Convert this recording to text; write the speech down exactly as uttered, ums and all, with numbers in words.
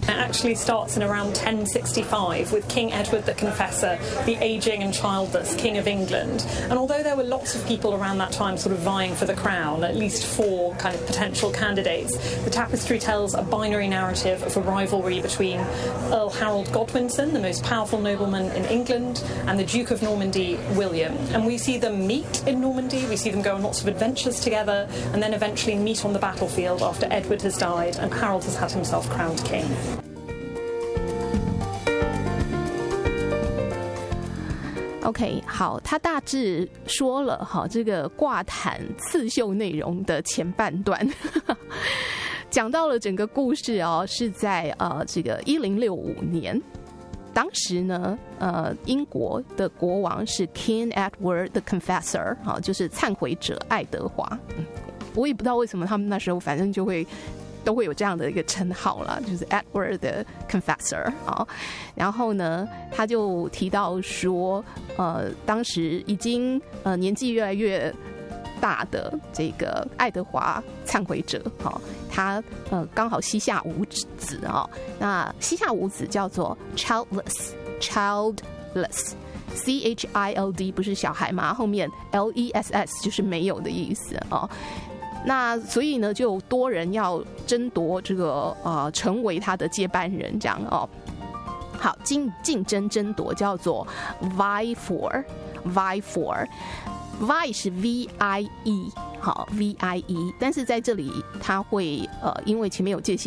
It actually starts in around ten sixty-five with King Edward the Confessor, the ageing and childless King of England. And although there were lots of people around that time sort of vying for the crown, at least four kind of potential candidates, the tapestry tells a binary narrative of a rivalry between Earl Harold Godwinson, the most powerful nobleman in England, and the Duke of Normandy, William. And we see them meet in Normandy, we see them go on lots of adventures together, and then eventually meet on the battlefield after Edward has died and Harold has had himself crowned king. OK， 好，他大致说了哈这个挂毯刺绣内容的前半段，讲到了整个故事哦，是在呃这个一零六五年，当时呢，呃，英国的国王是 King Edward the Confessor， 好，就是忏悔者爱德华。嗯，我也不知道为什么他们那时候反正就会。都会有这样的一个称号啦，就是 Edward the Confessor 啊。然后呢，他就提到说，呃，当时已经呃年纪越来越大的这个爱德华忏悔者，哈，他呃刚好膝下无子啊。那膝下无子叫做 childless，childless。C H I L D 不是小孩嘛，后面 L E S S 就是没有的意思哦。那所以呢，就有多人要争夺这个呃，成为他的接班人，这样哦。好，竞竞争争夺叫做 vie for，vie for，vie 是 V I E， 好 V I E， 但是在这里它会呃，因为前面有介系